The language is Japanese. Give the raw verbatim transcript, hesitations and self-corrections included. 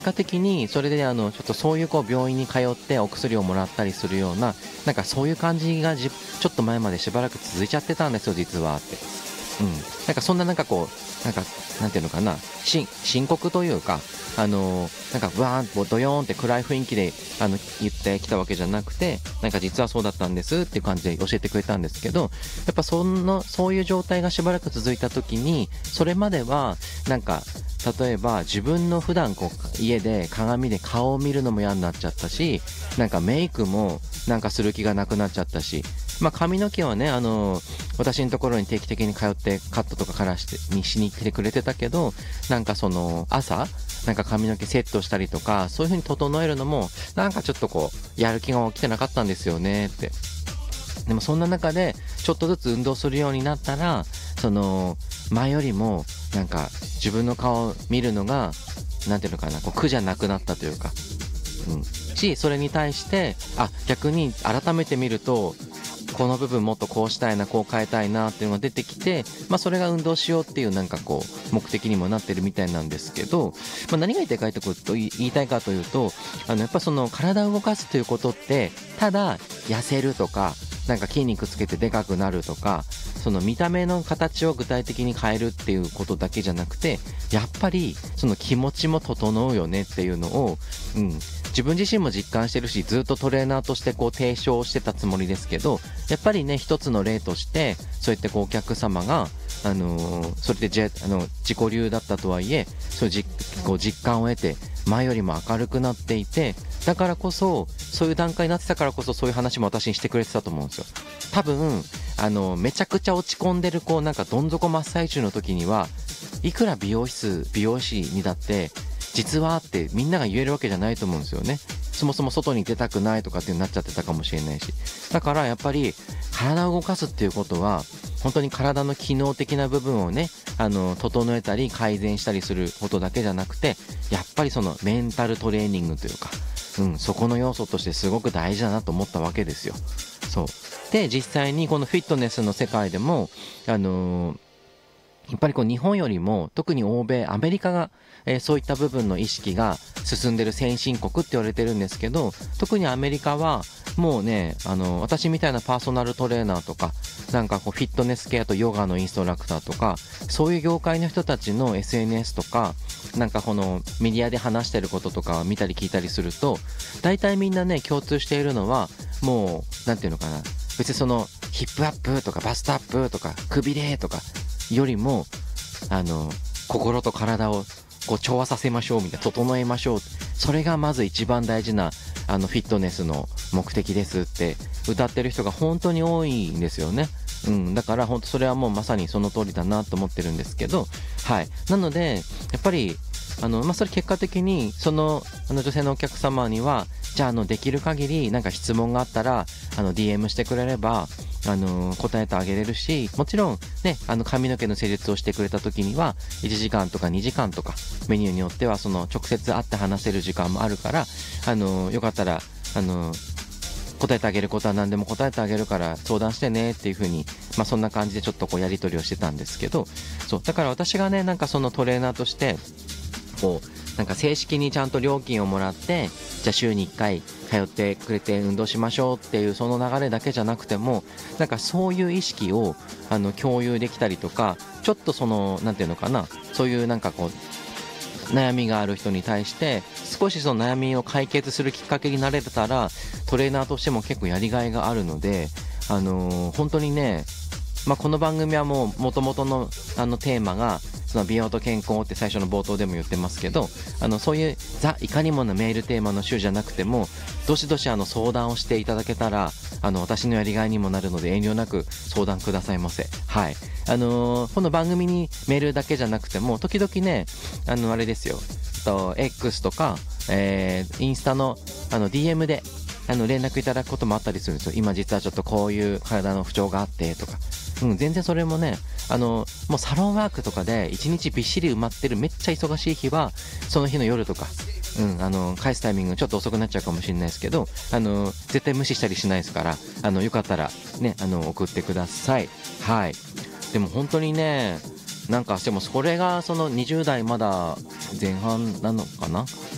果的にそれであのちょっとそういうこう病院に通ってお薬をもらったりするような、なんかそういう感じがじちょっと前までしばらく続いちゃってたんですよ実はって。うん、なんかそんななんかこうなんかなんていうのかな、し深刻というか、あのー、なんかわーんとドヨーンって暗い雰囲気であの言ってきたわけじゃなくて、なんか実はそうだったんですっていう感じで教えてくれたんですけど、やっぱそのそういう状態がしばらく続いた時に、それまではなんか例えば自分の普段こう家で鏡で顔を見るのも嫌になっちゃったし、なんかメイクもなんかする気がなくなっちゃったし、まあ髪の毛はね、あのー、私のところに定期的に通ってカットとかカラーしてにしに来てくれてたけど、なんかその朝なんか髪の毛セットしたりとかそういう風に整えるのもなんかちょっとこうやる気が起きてなかったんですよねって。でもそんな中でちょっとずつ運動するようになったら、その前よりもなんか自分の顔を見るのがなんていうのかな、こう苦じゃなくなったというか、うんし、それに対してあ逆に改めて見るとこの部分もっとこうしたいな、こう変えたいなっていうのが出てきて、まあそれが運動しようっていうなんかこう目的にもなってるみたいなんですけど、まあ何が言いたいかと言いたいかというと、あのやっぱその体を動かすということってただ痩せるとかなんか筋肉つけてでかくなるとか、その見た目の形を具体的に変えるっていうことだけじゃなくて、やっぱりその気持ちも整うよねっていうのを、うん、自分自身も実感してるし、ずっとトレーナーとしてこう提唱してたつもりですけど、やっぱりね一つの例としてそういってこうお客様があのー、それでじあの自己流だったとはいえ、そういう実こう実感を得て前よりも明るくなっていて、だからこそそういう段階になってたからこそそういう話も私にしてくれてたと思うんですよ。多分あのめちゃくちゃ落ち込んでるこうなんかどん底真っ最中の時にはいくら美容室美容師にだって実はってみんなが言えるわけじゃないと思うんですよね。そもそも外に出たくないとかってなっちゃってたかもしれないし、だからやっぱり体を動かすっていうことは本当に体の機能的な部分をね、あの整えたり改善したりすることだけじゃなくて、やっぱりそのメンタルトレーニングというか、うん、そこの要素としてすごく大事だなと思ったわけですよ。そうで実際にこのフィットネスの世界でもあのーやっぱりこう日本よりも特に欧米アメリカが、えー、そういった部分の意識が進んでる先進国って言われてるんですけど、特にアメリカはもうね、あの私みたいなパーソナルトレーナーとかなんかこうフィットネスケアとヨガのインストラクターとかそういう業界の人たちの エスエヌエス とかなんかこのメディアで話してることとか見たり聞いたりすると、大体みんなね共通しているのはもうなんていうのかな、別にそのヒップアップとかバストアップとかくびれとかよりもあの心と体をこう調和させましょうみたいな、整えましょう、それがまず一番大事なあのフィットネスの目的ですって歌ってる人が本当に多いんですよね。うん、だから本当それはもうまさにその通りだなと思ってるんですけど、はい、なのでやっぱりあの、まあ、それ結果的にそのあの女性のお客様にはじゃあ、あのできる限りなんか質問があったらあの ディーエム してくれればあの答えてあげれるし、もちろんねあの髪の毛の施術をしてくれた時にはいちじかんとかにじかんとかメニューによってはその直接会って話せる時間もあるから、あのよかったらあの答えてあげることは何でも答えてあげるから相談してねっていう風に、まあそんな感じでちょっとこうやり取りをしてたんですけど、そうだから私がねなんかそのトレーナーとしてこうなんか正式にちゃんと料金をもらって、じゃあ週にいっかい通ってくれて運動しましょうっていうその流れだけじゃなくても、なんかそういう意識をあの共有できたりとか、ちょっとそのなんていうのかな、そういうなんかこう悩みがある人に対して少しその悩みを解決するきっかけになれたらトレーナーとしても結構やりがいがあるので、あのー、本当にね、まあ、この番組はもう元々のあのテーマがその美容と健康って最初の冒頭でも言ってますけど、あのそういうザいかにものメールテーマの週じゃなくてもどしどしあの相談をしていただけたらあの私のやりがいにもなるので遠慮なく相談くださいませ。はい、あのー、この番組にメールだけじゃなくても時々ねあのあれですよと X とか、えー、インスタのあの ディーエム であの連絡いただくこともあったりするんですよ。今実はちょっとこういう体の不調があってとか、うん、全然それもねあのもうサロンワークとかで一日びっしり埋まってるめっちゃ忙しい日はその日の夜とか、うん、あの返すタイミングちょっと遅くなっちゃうかもしれないですけど、あの絶対無視したりしないですから、あのよかったらねあの送ってください。はい、でも本当にねなんかでもそれがそのにじゅう代まだ前半なのかな